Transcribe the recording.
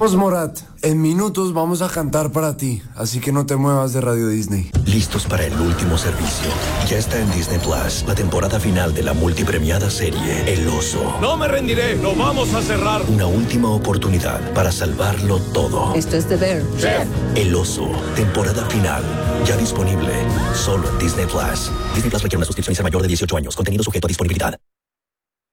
Morat, en minutos vamos a cantar para ti, así que no te muevas de Radio Disney. Listos para el último servicio. Ya está en Disney Plus la temporada final de la multipremiada serie El Oso. No me rendiré, lo vamos a cerrar. Una última oportunidad para salvarlo todo. Esto es The Bear. Chef. El Oso, temporada final. Ya disponible solo en Disney Plus. Disney Plus requiere una suscripción y ser mayor de 18 años. Contenido sujeto a disponibilidad.